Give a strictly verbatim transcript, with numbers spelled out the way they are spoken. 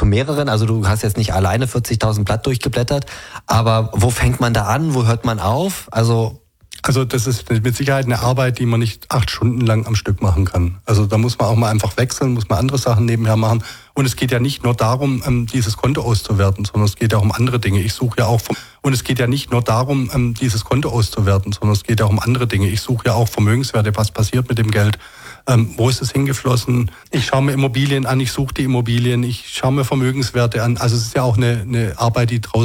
zu mehreren? Also du hast jetzt nicht alleine vierzigtausend Blatt durchgeblättert, aber wo fängt man da an? Wo hört man auf? Also Also das ist mit Sicherheit eine Arbeit, die man nicht acht Stunden lang am Stück machen kann. Also da muss man auch mal einfach wechseln, muss man andere Sachen nebenher machen. Und es geht ja nicht nur darum, dieses Konto auszuwerten, sondern es geht ja auch um andere Dinge. Ich suche ja auch vom und es geht ja nicht nur darum, dieses Konto auszuwerten, sondern es geht ja auch um andere Dinge. Ich suche ja auch Vermögenswerte, was passiert mit dem Geld. Ähm, wo ist es hingeflossen? Ich schaue mir Immobilien an, ich suche die Immobilien, ich schaue mir Vermögenswerte an. Also es ist ja auch eine, eine Arbeit, die draußen